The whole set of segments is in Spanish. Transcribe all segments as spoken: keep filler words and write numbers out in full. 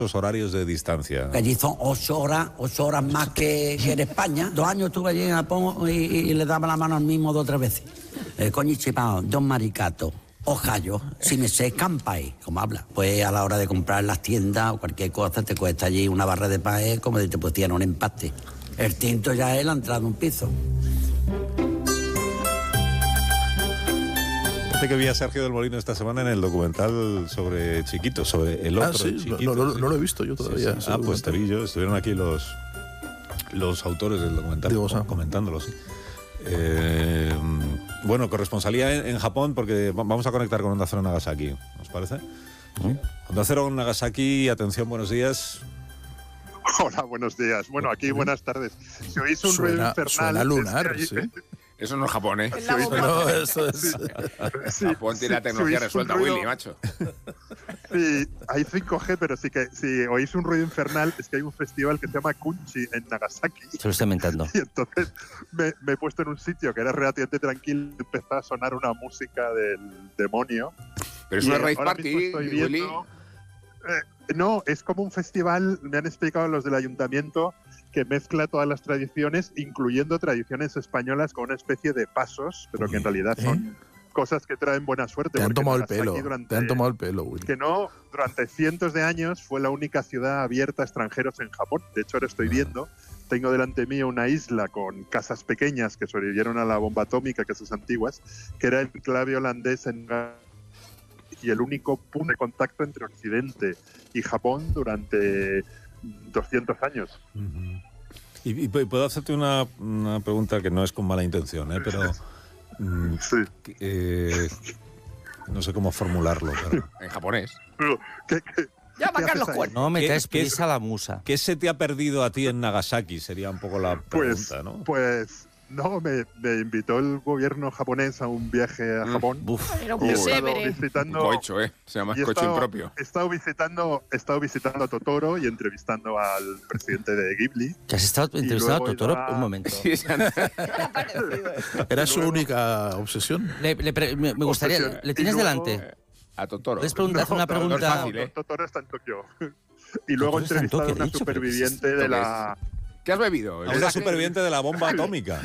los horarios de distancia. Allí son ocho horas, ocho horas más que, que en España. Dos años estuve allí en Japón y, y le daba la mano al mismo dos o tres veces. Eh, Konnichiwa, Don Maricato, Ohayo, si me sé, Kampai, como habla. Pues a la hora de comprar en las tiendas o cualquier cosa, te cuesta allí una barra de pan como si te pusieran un empaste. El tinto ya es la entrada de un piso. Que vi a Sergio del Molino esta semana en el documental sobre Chiquito, sobre el otro ah, sí, Chiquito. No, no, no lo he visto yo todavía. Sí, sí. Ah, pues te vi yo. Estuvieron aquí los los autores del documental Digo, com- comentándolo, sí. Eh, bueno, corresponsalía en, en Japón, porque vamos a conectar con Onda Cero Nagasaki, ¿os parece? ¿Sí? Onda Cero Nagasaki, atención, buenos días. Hola, buenos días. Bueno, aquí buenas tardes. Si oís un ruido infernal... Suena lunar, es que hay, sí. Eso no es Japón, ¿eh? Si no, eso es... Sí, sí, Japón tiene la tecnología si resuelta, ruido, Willy, macho. Sí, hay cinco G, pero sí que si oís un ruido infernal es que hay un festival que se llama Kunchi en Nagasaki. Se lo estoy inventando. Y entonces me, me he puesto en un sitio que era relativamente tranquilo y empezó a sonar una música del demonio. Pero es y una rave ahora party, mismo estoy viendo, Willy. Eh, no, es como un festival, me han explicado los del ayuntamiento, que mezcla todas las tradiciones, incluyendo tradiciones españolas con una especie de pasos, pero que en realidad son ¿Eh? cosas que traen buena suerte. Te han tomado el pelo, durante, te han tomado el pelo, Willy. Que no, durante cientos de años fue la única ciudad abierta a extranjeros en Japón. De hecho, ahora estoy viendo, tengo delante mío una isla con casas pequeñas que sobrevivieron a la bomba atómica, casas antiguas, que era el enclave holandés en y el único punto de contacto entre Occidente y Japón durante doscientos años. Uh-huh. Y, y puedo hacerte una, una pregunta que no es con mala intención, ¿eh? Pero mm, sí. eh, no sé cómo formularlo. Pero... En japonés. ¿Qué, qué, Llama a Carlos Cuerno. No me traes prisa la musa. ¿Qué se te ha perdido a ti en Nagasaki? Sería un poco la pregunta, pues, ¿no? Pues... No, me, me invitó el gobierno japonés a un viaje a Japón. Mm, uf, Era un visitando, un coche, ¿eh? Se llama coche impropio. He estado visitando, he estado visitando a Totoro y entrevistando al presidente de Ghibli. ¿Ya has estado entrevistando a Totoro? A... Un momento. Sí, ¿Era su única obsesión? Le, le, me, me gustaría... Obsesión. ¿Le tienes luego, delante? A Totoro. ¿Puedes preguntar no, una pregunta? No, fácil, ¿eh? Totoro está en Tokio. Y luego he entrevistado a una dicho, superviviente de la... ¿Qué has bebido? A una superviviente de la bomba atómica.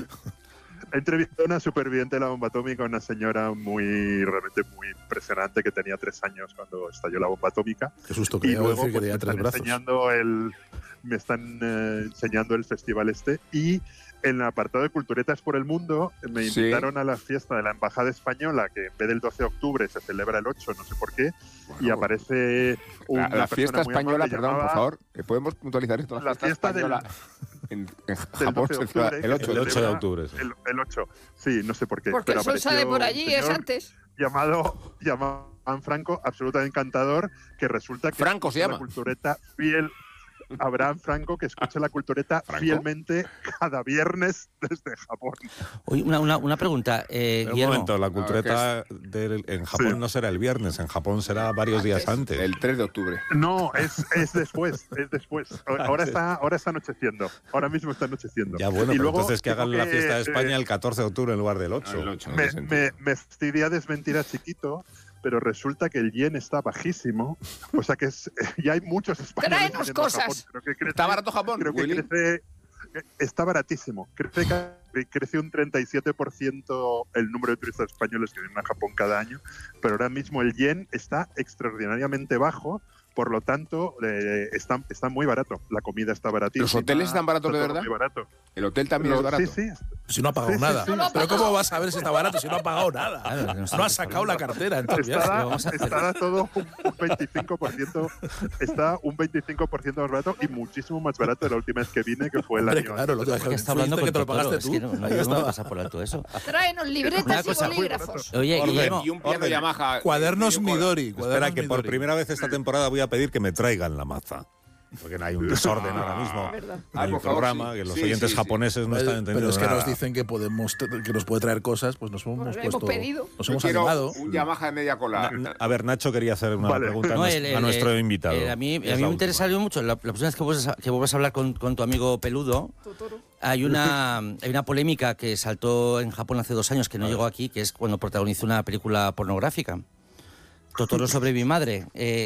He entrevistado a una superviviente de la bomba atómica, una señora muy, realmente muy impresionante que tenía tres años cuando estalló la bomba atómica. Qué susto que y luego decir que pues, tenía tres me, brazos. están enseñando el, me están eh, enseñando el festival este y en el apartado de Culturetas por el Mundo me invitaron sí. a la fiesta de la Embajada Española, que en vez del doce de octubre se celebra el ocho, no sé por qué, bueno, y aparece una La, la fiesta española, perdón, llamaba, por favor, ¿podemos puntualizar esto? La, la fiesta, fiesta española del, en, en Japón se celebra el ocho, el ocho de octubre. Sí. El, el ocho, sí, no sé por qué. Porque pero el sol sale por allí, es antes. Llamado, llamado Franco, absolutamente encantador, que resulta que Franco se llama. La cultureta fiel... Abraham Franco, que escucha la cultureta ¿Franco? fielmente cada viernes desde Japón. Oye, una, una, una pregunta, eh, un momento, la cultureta de, en Japón sí. no será el viernes, en Japón será varios días antes. El tres de octubre. No, es, es después, es después. Ahora está, ahora está anocheciendo, ahora mismo está anocheciendo. Ya bueno, y pero luego, entonces que hagan que, la fiesta de España eh, el catorce de octubre en lugar del ocho. No, el ocho me, me, me fastidia desmentir a Chiquito, pero resulta que el yen está bajísimo, o sea que es, ya hay muchos españoles. ¡Tráenos cosas! Japón. Creo que crece, ¿Está barato Japón? Creo que Willy? crece, está baratísimo. Crece, crece un treinta y siete por ciento el número de turistas españoles que vienen a Japón cada año, pero ahora mismo el yen está extraordinariamente bajo. Por lo tanto, eh, está, está muy barato. La comida está baratísima. ¿Los hoteles están baratos está de verdad? Muy barato. ¿El hotel también Lo, es barato? Sí, sí. Si no ha pagado sí, nada. Sí, sí. No Pero ¿cómo vas a ver si está barato si no ha pagado nada? Claro, no, no ha sacado la cartera. Entonces, está, está todo un, un veinticinco por ciento, está un veinticinco por ciento más barato y muchísimo más barato de la última vez que vine, que fue el Hombre, año. Claro, lo que está hablando que te lo pagaste es tú. que no, no, no pasa por alto eso. Tráenos libretas cosa, y bolígrafos. Oye, Guillermo, y un piano Yamaha. Cuadernos Midori. Espera, que por primera vez esta temporada voy a pedir que me traigan la maza. Porque hay un desorden ahora mismo en ah, el programa, favor, sí. que los sí, oyentes sí, japoneses sí. no están entendiendo Pero es que nada. nos dicen que podemos que nos puede traer cosas, pues nos hemos pues puesto, hemos pedido. nos Yo hemos quiero animado. un Yamaha de media cola. Na, a ver, Nacho quería hacer una vale. pregunta no, a, el, el, a nuestro el, invitado. El, a mí, a mí me interesaría mucho la, la próxima vez que vuelvas a, que vuelvas a hablar con, con tu amigo Peludo. Totoro. Hay una, hay una polémica que saltó en Japón hace dos años que no llegó aquí, que es cuando protagonizó una película pornográfica. Totoro sobre mi madre. Eh,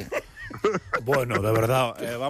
Bueno, de verdad. Eh,